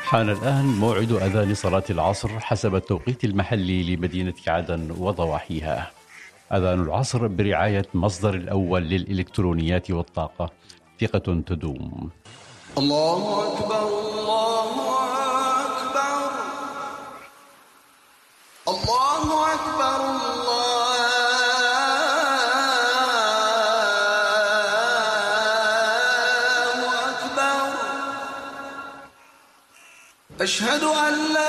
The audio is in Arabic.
حان الآن موعد أذان صلاة العصر حسب التوقيت المحلي لمدينة عدن وضواحيها. أذان العصر برعاية مصدر الأول للإلكترونيات والطاقة، ثقة تدوم. الله أكبر الله أكبر الله أكبر الله أكبر. أشهد أن لا